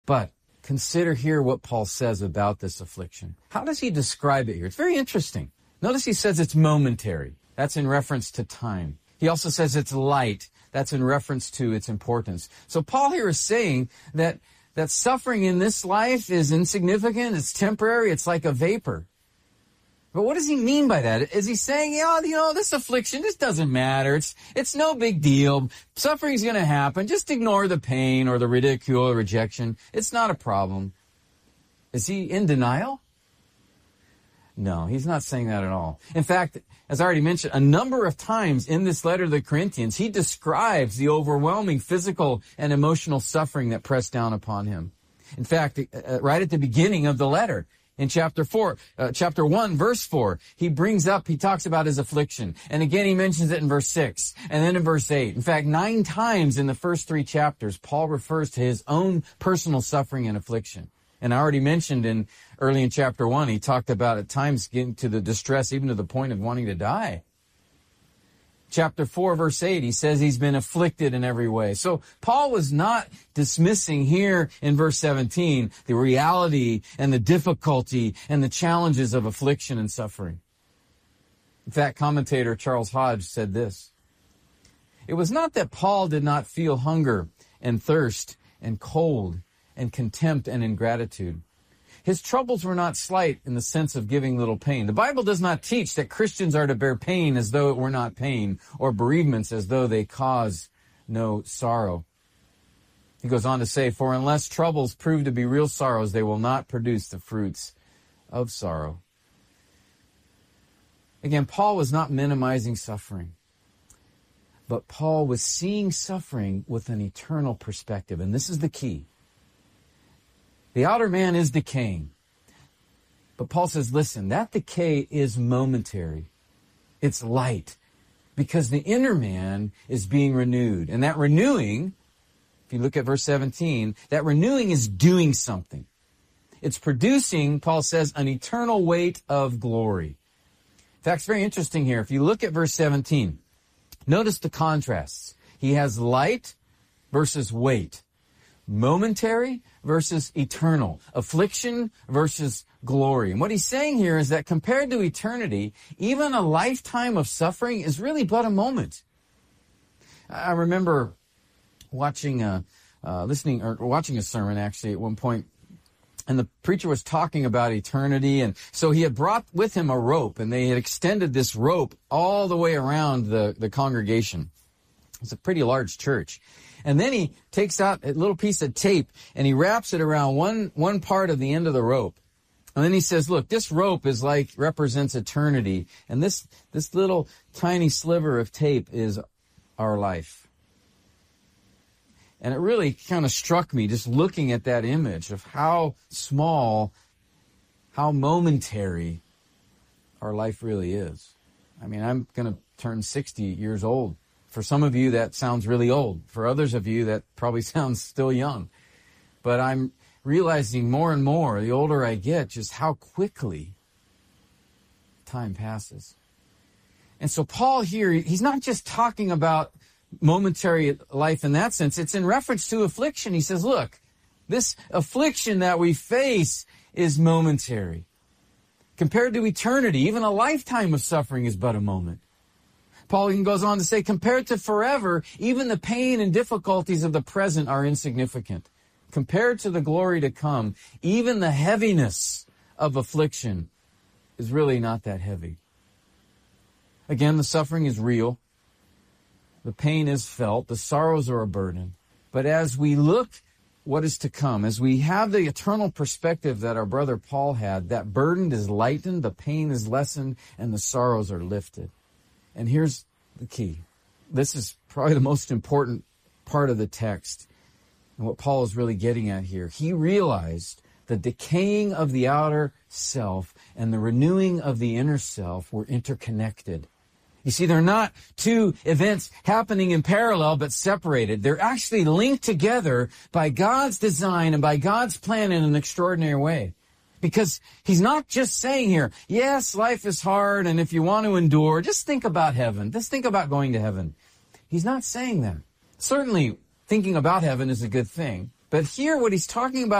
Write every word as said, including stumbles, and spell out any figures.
But consider here what Paul says about this affliction. How does he describe it here? It's very interesting. Notice he says it's momentary. That's in reference to time. He also says it's light. That's in reference to its importance. So Paul here is saying that, that suffering in this life is insignificant, it's temporary, it's like a vapor. But what does he mean by that? Is he saying, yeah, you know, this affliction, this doesn't matter. It's, it's no big deal. Suffering's going to happen. Just ignore the pain or the ridicule or rejection. It's not a problem. Is he in denial? No, he's not saying that at all. In fact, as I already mentioned, a number of times in this letter to the Corinthians, he describes the overwhelming physical and emotional suffering that pressed down upon him. In fact, uh, right at the beginning of the letter, in chapter four, uh, chapter one, verse four, he brings up, he talks about his affliction. And again, he mentions it in verse six, and then in verse eight. In fact, nine times in the first three chapters, Paul refers to his own personal suffering and affliction. And I already mentioned in early in chapter one, he talked about at times getting to the distress, even to the point of wanting to die. Chapter four, verse eight, he says he's been afflicted in every way. So Paul was not dismissing here in verse seventeen the reality and the difficulty and the challenges of affliction and suffering. In fact, commentator Charles Hodge said this: it was not that Paul did not feel hunger and thirst and cold and contempt and ingratitude. His troubles were not slight in the sense of giving little pain. The Bible does not teach that Christians are to bear pain as though it were not pain, or bereavements as though they cause no sorrow. He goes on to say, for unless troubles prove to be real sorrows, they will not produce the fruits of sorrow. Again, Paul was not minimizing suffering, but Paul was seeing suffering with an eternal perspective, and this is the key. The outer man is decaying. But Paul says, listen, that decay is momentary. It's light. Because the inner man is being renewed. And that renewing, if you look at verse seventeen, that renewing is doing something. It's producing, Paul says, an eternal weight of glory. In fact, it's very interesting here. If you look at verse seventeen, notice the contrasts. He has light versus weight. Momentary versus eternal. Affliction versus glory. And what he's saying here is that compared to eternity, even a lifetime of suffering is really but a moment. I remember watching a, uh, listening, or watching a sermon actually at one point, and the preacher was talking about eternity, and so he had brought with him a rope, and they had extended this rope all the way around the, the congregation. It's a pretty large church. And then he takes out a little piece of tape and he wraps it around one, one part of the end of the rope. And then he says, look, this rope is like, represents eternity. And this, this little tiny sliver of tape is our life. And it really kind of struck me just looking at that image of how small, how momentary our life really is. I mean, I'm going to turn sixty years old. For some of you, that sounds really old. For others of you, that probably sounds still young. But I'm realizing more and more, the older I get, just how quickly time passes. And so Paul here, he's not just talking about momentary life in that sense. It's in reference to affliction. He says, look, this affliction that we face is momentary. Compared to eternity, even a lifetime of suffering is but a moment. Paul even goes on to say, compared to forever, even the pain and difficulties of the present are insignificant. Compared to the glory to come, even the heaviness of affliction is really not that heavy. Again, the suffering is real. The pain is felt. The sorrows are a burden. But as we look what is to come, as we have the eternal perspective that our brother Paul had, that burden is lightened, the pain is lessened, and the sorrows are lifted. And here's the key. This is probably the most important part of the text and what Paul is really getting at here. He realized the decaying of the outer self and the renewing of the inner self were interconnected. You see, they're not two events happening in parallel but separated. They're actually linked together by God's design and by God's plan in an extraordinary way. Because he's not just saying here, yes, life is hard, and if you want to endure, just think about heaven. Just think about going to heaven. He's not saying that. Certainly, thinking about heaven is a good thing. But here, what he's talking about